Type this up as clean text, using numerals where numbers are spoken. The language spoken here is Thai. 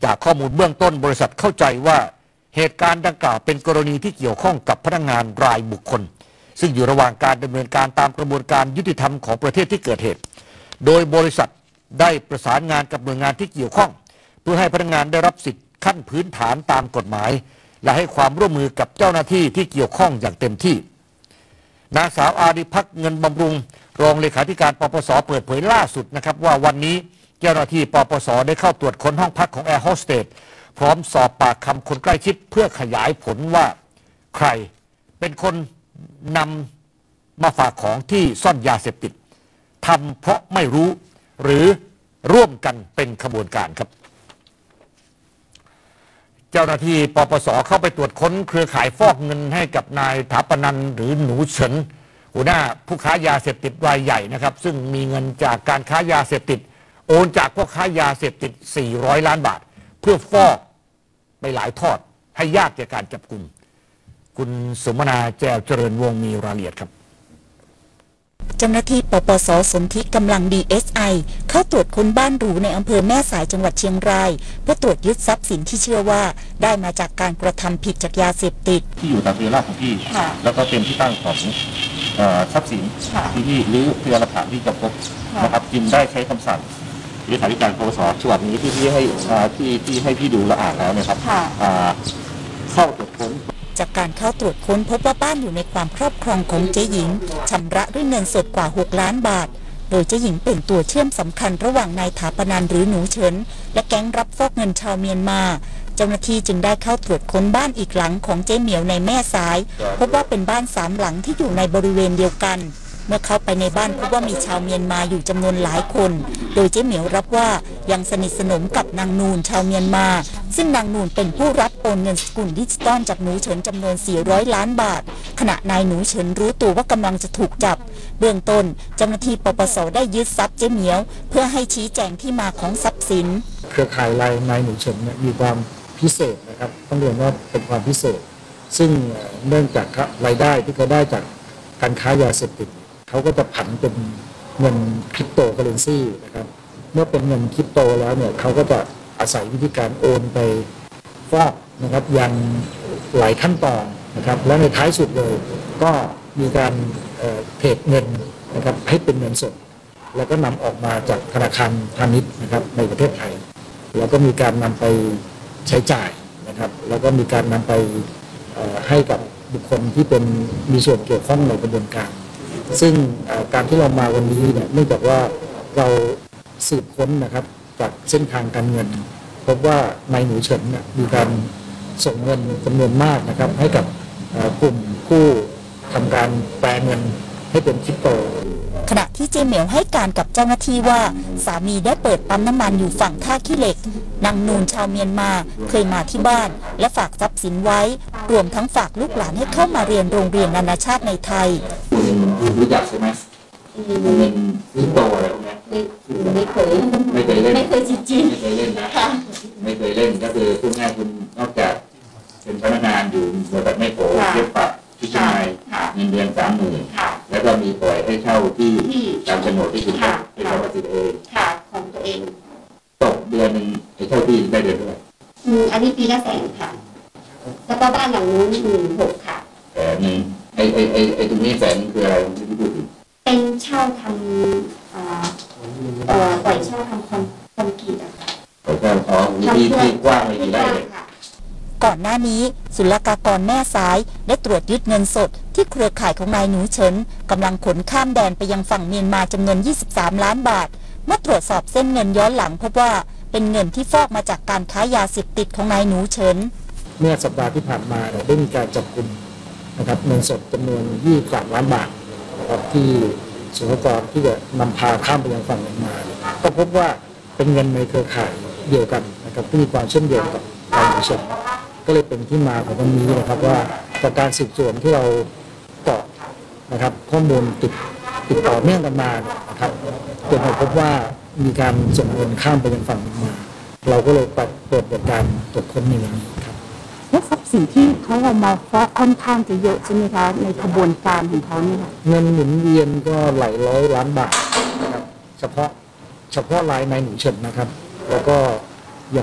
จากข้อมูลเบื้องต้นบริษัทเข้าใจว่าเหตุการณ์ดังกล่าวเป็นกรณีที่เกี่ยวข้องกับพนักงานรายบุคคลซึ่งอยู่ระหว่างการดำเนินการตามกระบวนการยุติธรรมของประเทศที่เกิดเหตุโดยบริษัทได้ประสานงานกับหน่วยงานที่เกี่ยวข้องเพื่อให้พนักงานได้รับสิทธิขั้นพื้นฐานตามกฎหมายและให้ความร่วมมือกับเจ้าหน้าที่ที่เกี่ยวข้องอย่างเต็มที่นางสาวอาริภักเงินบำรุงรองเลขาธิการปปสเปิดเผยล่าสุดนะครับว่าวันนี้เจ้าหน้าที่ปปสได้เข้าตรวจค้นห้องพักของแอร์โฮสเตสพร้อมสอบปากคำคนใกล้ชิดเพื่อขยายผลว่าใครเป็นคนนำมาฝากของที่ซ่อนยาเสพติดทำเพราะไม่รู้หรือร่วมกันเป็นขบวนการครับเจ้าหน้าที่ปปสเข้าไปตรวจค้นเครือข่ายฟอกเงินให้กับนายถาปนันหรือหนูเฉินหัวหน้าผู้ค้ายาเสพติดรายใหญ่นะครับซึ่งมีเงินจากการค้ายาเสพติดโอนจากพวกค้ายาเสพติด400 ล้านบาทเพื่อฟอกไปหลายทอดให้ยากแก่การจับกุมคุณสมนาแจ้วเจริญวงศ์มีรายละเอียดครับเจ้าหน้าที่ปปส.สนธิกำลัง DSI เข้าตรวจค้นบ้านหรูในอำเภอแม่สายจังหวัดเชียงรายเพื่อตรวจยึดทรัพย์สินที่เชื่อว่าได้มาจากการกระทำผิดจากยาเสพติดที่อยู่ตามเรือราบของพี่แล้วก็เป็นที่ตั้งของทรัพย์สินที่พี่หรือพยานหลักฐานที่จะพบนะครับจึงได้ใช้คำสั่งเลขาธิการปปส.ฉบับนี้ที่พี่ให้พี่ดูและอ่านแล้วนะครับเข้าตรวจค้นจากการเข้าตรวจค้นพบว่าบ้านอยู่ในความครอบครองของเจ๊หญิงชำระด้วยเงินสดกว่า6 ล้านบาทโดยเจ๊หญิงเป็นตัวเชื่อมสำคัญระหว่างนายถาปนันหรือหนูเฉินและแก๊งรับฟอกเงินชาวเมียนมาเจ้าหน้าที่จึงได้เข้าตรวจค้นบ้านอีกหลังของเจ๊เหมียวในแม่สายพบว่าเป็นบ้าน3 หลังที่อยู่ในบริเวณเดียวกันเมื่อเข้าไปในบ้านพบว่ามีชาวเมียนมาอยู่จำนวนหลายคนโดยเจ๊เหมียวรับว่ายังสนิทสนมกับนางนูนชาวเมียนมาซึ่งนางนูนเป็นผู้รับโอนเงินสกุลดิจิตอลจากหนูเฉินจำนวน400 ล้านบาทขณะนายหนูเฉินรู้ตัวว่ากำลังจะถูกจับเบื้องต้นเจ้าหน้าที่ปปส.ได้ยึดทรัพย์เจ๊เหมียวเพื่อให้ชี้แจงที่มาของทรัพย์สินเครือข่ายรายนายหนูเฉินมีความพิเศษนะครับต้องเรียนว่าเป็นความพิเศษซึ่งเนื่องจากรายได้ที่เขาได้จากการค้ายาเสพติดเขาก็จะผันเป็นเงินคริปโตเคอเรนซีนะครับเมื่อเป็นเงินคริปโตแล้วเนี่ยเขาก็จะอาศัยวิธีการโอนไปฟอกนะครับยังหลายขั้นตอนนะครับและในท้ายสุดเลยก็มีการเทรดเงินนะครับให้เป็นเงินสดแล้วก็นำออกมาจากธนาคารพาณิชย์นะครับในประเทศไทยแล้วก็มีการนำไปใช้จ่ายนะครับแล้วก็มีการนำไปให้กับบุคคลที่เป็นมีส่วนเกี่ยวข้องในกระบวนการซึ่งการที่เรามาวันนี้เนี่ยเนื่องจากว่าเราสืบค้นนะครับจากเส้นทางการเงินพบว่านายหนูเฉินเนี่ยมีการส่งเงินจำนวนมากนะครับให้กับกลุ่มผู้ทำการแปลเงินให้เป็นคริปโตขณะที่เจเหมียวให้การกับเจ้าหน้าที่ว่าสามีได้เปิดปั๊มน้ำมันอยู่ฝั่งท่าขี้เหล็กนางนูนชาวเมียนมาเคยมาที่บ้านและฝากทรัพย์สินไว้รวมทั้งฝากลูกหลานให้เข้ามาเรียนโรงเรียนนานาชาติในไทยคุณรู้จักใช่ไหมเป็นคริปโตอะไรพวกนี้ไม่เคยเล่นไม่เคยจริงไม่เคยเล่นนะไม่เคยเล่นก็คือคุณแม่คุณนอกจากเป็นพนักงานอยู่บริษัทไม่โผล่เก็บปรับที่เชียงใหม่เงินเดือน30,000แล้วก็มีปล่อยให้เช่าที่ตามโฉนดที่คุณเป็นรับสิทธิ์เองของตัวเองตกเดือนนึงให้เช่าที่ได้เดือนเท่าไหร่อันนี้ปีละ100,000ค่ะแล้วก็บ้านหลังนู้น16,000ค่ะแต่นึงไอ้ตรงนี้100,000คืออะไรที่พูดถึงเป็นเช่าทำปล่อยเช่าทำคอนกรีตอะค่ะปล่อยเช่าที่กว้างเลยกี่ไร่เลยก่อนหน้านี้ศุลกากรแม่สายได้ตรวจยึดเงินสดที่เครือข่ายของนายหนูเฉินกำลังขนข้ามแดนไปยังฝั่งเมียนมาจำนวน23 ล้านบาทเมื่อตรวจสอบเส้นเงินย้อนหลังพบว่าเป็นเงินที่ฟอกมาจากการค้ายาเสพติดของนายหนูเฉินเมื่อสัปดาห์ที่ผ่านมาได้มีการจับกุมนะครับเงินสดจำนวน23 ล้านบาทนะครับที่ศุลกากรที่จะนำพาข้ามไปยังฝั่งเมียนมาก็พบว่าเป็นเงินในเครือข่ายเดียวกันนะครับที่มีความเชื่อมโยงกับนายหนูเฉินก็เลยเป็นที่มาของวันนี้นะครับว่าจากการสืบสวนที่เราเกาะนะครับข้อมูลติดต่อเนื่องกันมานะครับจนเราพบว่ามีการส่งเงินข้ามไปยังฝั่งมาเราก็เลยเปิดบทการตรวจค้นในวันนี้ครับและทรัพย์สินที่เขาเอามาฟ้องค่อนข้างจะเยอะใช่ไหมคะในกระบวนการของเขาเนี่ยเงินหมุนเวียนก็หลายร้อยล้านบาทนะครับเฉพาะรายนายหนูเฉินนะครับแล้วก็